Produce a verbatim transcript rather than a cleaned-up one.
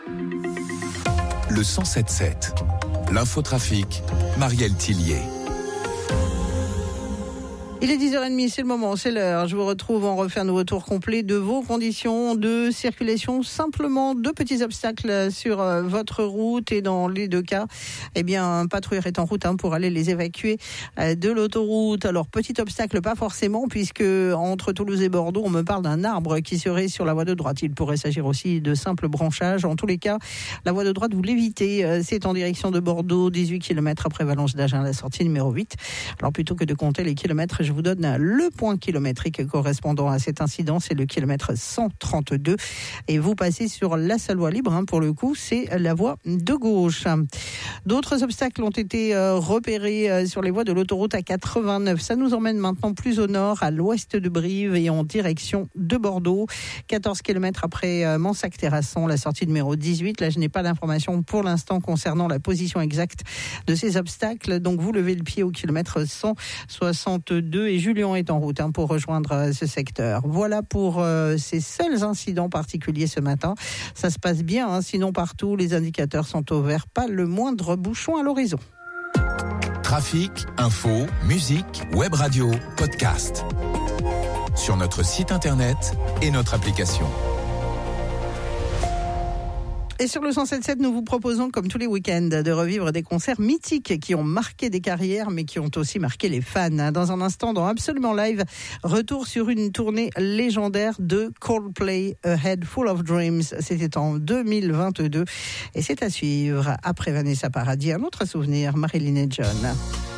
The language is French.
Le cent sept sept. L'infotrafic, Marielle Tillier. Il est dix heures trente, c'est le moment, c'est l'heure. Je vous retrouve, on refait un nouveau tour complet de vos conditions de circulation. Simplement deux petits obstacles sur votre route et dans les deux cas, eh bien, un patrouilleur est en route hein, pour aller les évacuer de l'autoroute. Alors, petit obstacle, pas forcément, puisque entre Toulouse et Bordeaux, on me parle d'un arbre qui serait sur la voie de droite. Il pourrait s'agir aussi de simples branchages. En tous les cas, la voie de droite, vous l'évitez. C'est en direction de Bordeaux, dix-huit kilomètres après Valence d'Agen, la sortie numéro huit. Alors, plutôt que de compter les kilomètres, je vous donne le point kilométrique correspondant à cet incident, c'est le kilomètre cent trente-deux et vous passez sur la seule voie libre, hein, pour le coup c'est la voie de gauche. D'autres obstacles ont été euh, repérés euh, sur les voies de l'autoroute A quatre-vingt-neuf, ça nous emmène maintenant plus au nord, à l'ouest de Brive et en direction de Bordeaux, quatorze kilomètres après euh, Mansac-Terrasson, la sortie numéro dix-huit. Là je n'ai pas d'informations pour l'instant concernant la position exacte de ces obstacles, donc vous levez le pied au kilomètre cent soixante-deux et Julien est en route hein, pour rejoindre euh, ce secteur. Voilà pour euh, ces seuls incidents particuliers ce matin. Ça se passe bien, hein, sinon partout les indicateurs sont au vert, pas le moindre bouchon à l'horizon. Trafic, info, musique, web radio, podcast. Sur notre site internet et notre application. Et sur le cent sept sept, nous vous proposons, comme tous les week-ends, de revivre des concerts mythiques qui ont marqué des carrières, mais qui ont aussi marqué les fans. Dans un instant, dans Absolument Live, retour sur une tournée légendaire de Coldplay, A Head Full of Dreams. C'était en deux mille vingt-deux. Et c'est à suivre. Après Vanessa Paradis, un autre souvenir, Marilyn et John.